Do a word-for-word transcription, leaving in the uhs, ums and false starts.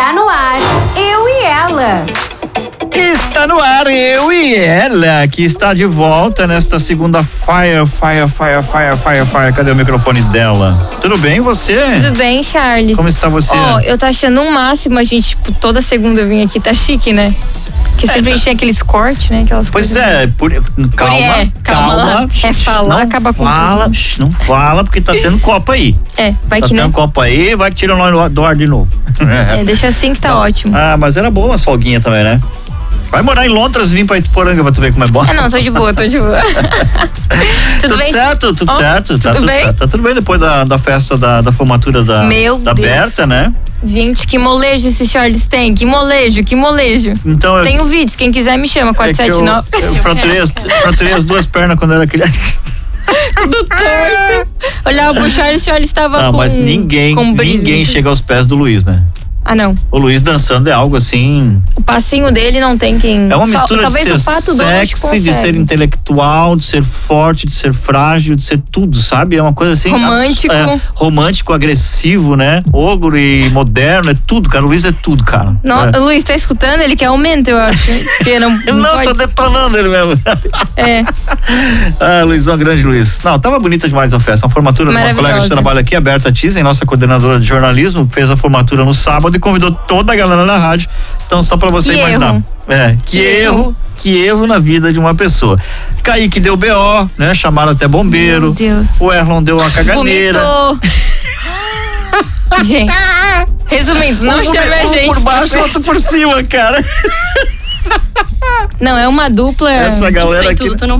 Está no ar, Eu e Ela. Está no ar, Eu e Ela, que está de volta nesta segunda fire, fire, fire, fire, fire, fire. Cadê o microfone dela? Tudo bem, você? Tudo bem, Charles? Como está você? Ó, oh, eu tô achando um máximo a gente, tipo, toda segunda vir aqui, tá chique, né? Que sempre é, a gente tem aqueles cortes, né? Aquelas pois coisas. é, por, calma, é, calma, calma. É falar, não acaba com fala, tudo. shh, não fala, porque tá tendo copo aí. É, vai tá que tendo não. copo aí, vai que tira nós do ar de novo. É, deixa assim que tá não. ótimo. Ah, mas era bom as folguinhas também, né? Vai morar em Londres e vir pra Ituporanga pra tu ver como é bom. Ah, não, tô de boa, tô de boa. tudo, tudo bem? certo, tudo oh, certo. Tá tudo, tudo bem? certo. Tá tudo bem depois da, da festa da, da formatura da, Meu da Deus. Berta, né? Gente, que molejo esse Charles tem, que molejo, que molejo. Então, eu, tem um vídeo, quem quiser me chama, quatro sete nove. É eu, eu fraturei, as, fraturei as duas pernas quando eu era criança. Tudo torto. Olhava pro Charles, o Charles tava não, com... mas ninguém, com ninguém chega aos pés do Luiz, né? Ah, não. O Luiz dançando é algo assim... O passinho dele não tem quem... É uma mistura Só, de talvez ser o Pato sexy, de ser intelectual, de ser forte, de ser frágil, de ser tudo, sabe? É uma coisa assim... Romântico. É, romântico, agressivo, né? Ogro e moderno, é tudo, cara. O Luiz é tudo, cara. Não, é. O Luiz tá escutando? Ele quer aumento, eu acho. Porque não, não, não pode... tô detonando ele mesmo. É. Ah, Luizão, grande Luiz. Não, tava bonita demais a festa. Uma formatura de uma colega de trabalho aqui, a Berta Tizen, nossa coordenadora de jornalismo, fez a formatura no sábado e convidou toda a galera da rádio. Então, só pra você que imaginar. Erro. É, que, que erro, erro, que erro na vida de uma pessoa. Kaique deu B O, né? Chamaram até bombeiro. Meu Deus. O Erlon deu uma caganeira. Vomitou. Gente, resumindo, não um chame a um gente. por baixo, outro por cima, cara. Não, é uma dupla. Essa galera aqui. Tudo, tu não